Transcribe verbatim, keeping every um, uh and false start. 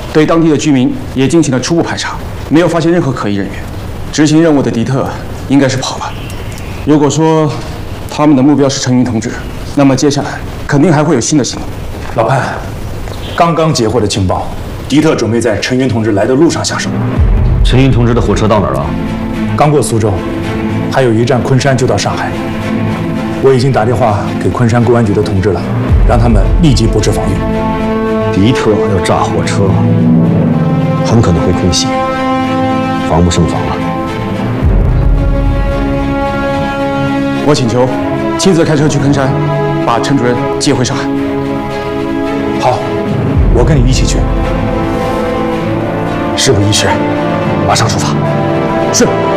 对当地的居民也进行了初步排查，没有发现任何可疑人员。执行任务的迪特应该是跑了。如果说他们的目标是陈云同志，那么接下来肯定还会有新的行动。 老潘，刚刚截获的情报，迪特准备在陈云同志来的路上下手。 陈云同志的火车到哪儿了？ 刚过苏州，还有一站昆山就到上海。我已经打电话给昆山公安局的同志了，让他们立即布置防御。 迪特要炸火车，很可能会空袭，防不胜防啊！ 我请求亲自开车去昆山，把陈主任接回上海。 好，我跟你一起去。 事不宜迟，马上出发。 是。